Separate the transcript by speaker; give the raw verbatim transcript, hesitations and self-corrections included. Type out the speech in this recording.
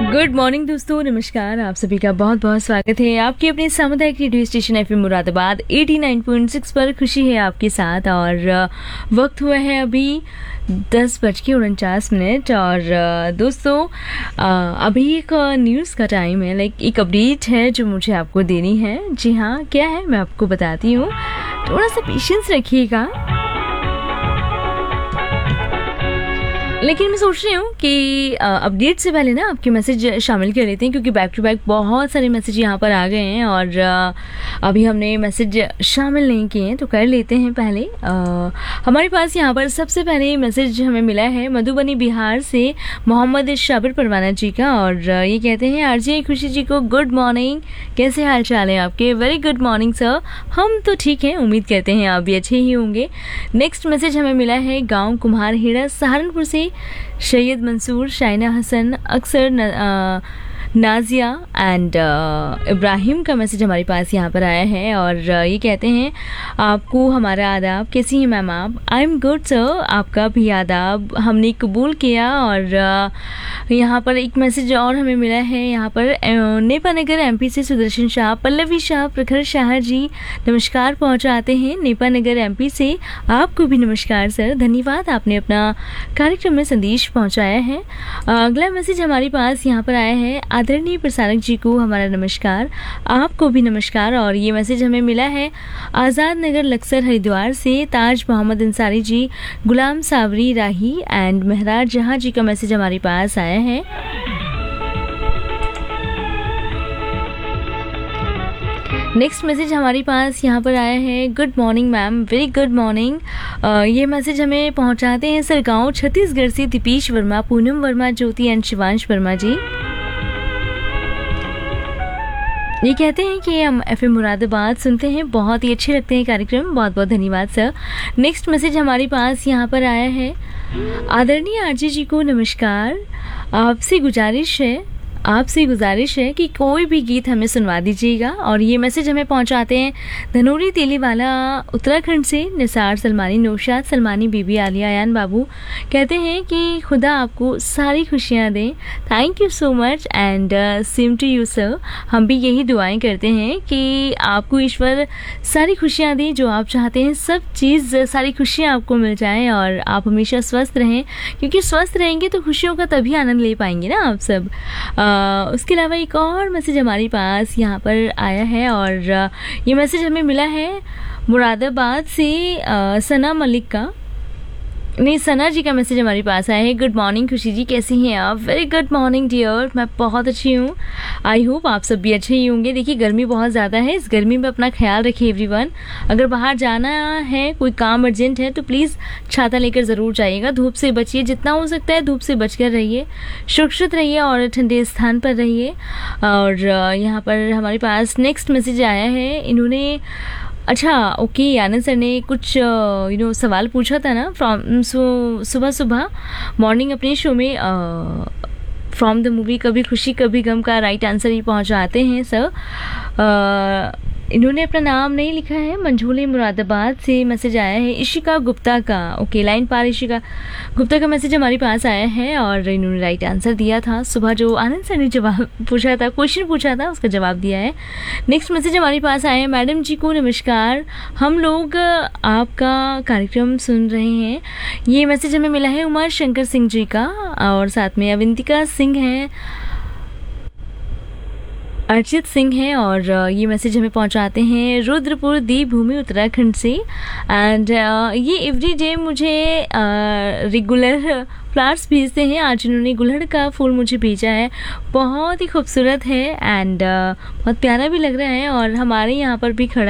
Speaker 1: Good morning दोस्तों, नमस्कार। आप सभी का बहुत बहुत स्वागत है आपके अपने सामुदायिक radio station FM Moradabad eighty nine point six पर। खुशी है आपके साथ और वक्त हुआ है अभी दस बज के उनचास मिनट। और दोस्तों अभी एक न्यूज़ का टाइम है, लाइक एक अपडेट है जो मुझे आपको देनी है। जी हाँ, क्या है मैं आपको बताती हूँ, थोड़ा सा पेशेंस रखिएगा। लेकिन मैं सोच रही हूँ कि अपडेट से पहले ना आपके मैसेज शामिल कर लेते हैं, क्योंकि बैक टू बैक बहुत सारे मैसेज यहाँ पर आ गए हैं और आ, अभी हमने मैसेज शामिल नहीं किए हैं, तो कर लेते हैं पहले। आ, हमारे पास यहाँ पर सबसे पहले मैसेज हमें मिला है मधुबनी बिहार से मोहम्मद शाबिर परवाना जी का, और ये कहते हैं आरजे खुशी जी को गुड मॉर्निंग, कैसे हाल चाल है आपके। वेरी गुड मॉर्निंग सर, हम तो ठीक हैं, उम्मीद करते हैं आप भी अच्छे ही होंगे। नेक्स्ट मैसेज हमें मिला है गाँव कुम्हारहेड़ा सहारनपुर से सैयद मंसूर, शाइना हसन, अक्सर न, आ, नाजिया एंड इब्राहिम का मैसेज हमारे पास यहाँ पर आया है। और uh, ये कहते हैं आपको हमारा आदाब, कैसी हैं मैम आप। आई एम गुड सर, आपका भी आदाब हमने कबूल किया। और uh, यहाँ पर एक मैसेज और हमें मिला है यहाँ पर uh, नेपानगर एमपी से सुदर्शन शाह, पल्लवी शाह, प्रखर शाह जी नमस्कार पहुँचाते हैं नेपानगर एमपी से। आपको भी नमस्कार सर, धन्यवाद आपने अपना कार्यक्रम में संदेश पहुँचाया है। अगला मैसेज हमारे पास यहाँ पर आया है आदरणीय प्रसारक जी को हमारा नमस्कार, आपको भी नमस्कार। और ये मैसेज हमें मिला है आज़ाद नगर लक्सर हरिद्वार से ताज मोहम्मद अंसारी जी, गुलाम सावरी राही एंड महराज जहां जी का मैसेज हमारे पास आया है। नेक्स्ट मैसेज हमारे पास यहाँ पर आया है good morning ma'am, very good morning. ये मैसेज हमें पहुँचाते हैं सरगांव छत्तीसगढ़ से दीपेश वर्मा, पूनम वर्मा, ज्योति एंड शिवांश वर्मा जी। ये कहते हैं कि हम एफएम मुरादाबाद सुनते हैं, बहुत ही अच्छे लगते हैं कार्यक्रम, बहुत बहुत धन्यवाद सर। नेक्स्ट मैसेज हमारे पास यहाँ पर आया है आदरणीय आरजे जी को नमस्कार, आपसे गुजारिश है आपसे गुजारिश है कि कोई भी गीत हमें सुनवा दीजिएगा। और ये मैसेज हमें पहुंचाते हैं धनोरी तेलीवाला उत्तराखंड से निसार सलमानी, नौशाद सलमानी, बीबी आलिया, यान बाबू। कहते हैं कि खुदा आपको सारी खुशियां दें। Thank you so much and same to you sir. हम भी यही दुआएं करते हैं कि आपको ईश्वर सारी खुशियां दें, जो आप चाहते हैं सब चीज़, सारी खुशियाँ आपको मिल जाएँ और आप हमेशा स्वस्थ रहें, क्योंकि स्वस्थ रहेंगे तो खुशियों का तभी आनंद ले पाएंगे ना आप सब। आ, उसके अलावा एक और मैसेज हमारे पास यहाँ पर आया है और ये मैसेज हमें मिला है मुरादाबाद से आ, सना मलिक का, नहीं सना जी का मैसेज हमारे पास आया है। गुड मॉर्निंग खुशी जी, कैसी हैं आप। वेरी गुड मॉर्निंग डियर, मैं बहुत अच्छी हूँ, आई होप आप सब भी अच्छे ही होंगे। देखिए गर्मी बहुत ज़्यादा है, इस गर्मी में अपना ख्याल रखिए एवरीवन। अगर बाहर जाना है, कोई काम अर्जेंट है तो प्लीज़ छाता लेकर ज़रूर जाइएगा। धूप से बचिए, जितना हो सकता है धूप से बचकर रहिए, सुरक्षित रहिए और ठंडे स्थान पर रहिए। और यहाँ पर हमारे पास नेक्स्ट मैसेज आया है, इन्होंने अच्छा ओके आनंद सर ने कुछ यू नो सवाल पूछा था ना फ्रॉम सुबह सुबह मॉर्निंग अपने शो में फ्रॉम द मूवी कभी खुशी कभी गम का राइट आंसर ही पहुंचाते हैं सर। uh, इन्होंने अपना नाम नहीं लिखा है, मंझोले मुरादाबाद से मैसेज आया है इशिका गुप्ता का। ओके लाइन पार इशिका गुप्ता का मैसेज हमारे पास आया है और इन्होंने राइट आंसर दिया था। सुबह जो आनंद सर ने जवाब पूछा था, क्वेश्चन पूछा था, उसका जवाब दिया है। नेक्स्ट मैसेज हमारे पास आया है मैडम जी को नमस्कार, हम लोग आपका कार्यक्रम सुन रहे हैं। ये मैसेज हमें मिला है उमा शंकर सिंह जी का, और साथ में अवंतिका सिंह हैं, अर्चित सिंह हैं, और ये मैसेज हमें पहुंचाते हैं रुद्रपुर देवभूमि उत्तराखंड से। एंड ये एवरी डे मुझे रेगुलर फ्लावर्स भेजते हैं। आज इन्होंने गुलहड़ का फूल मुझे भेजा है, बहुत ही खूबसूरत है एंड बहुत प्यारा भी लग रहा है और हमारे यहाँ पर भी खड़ा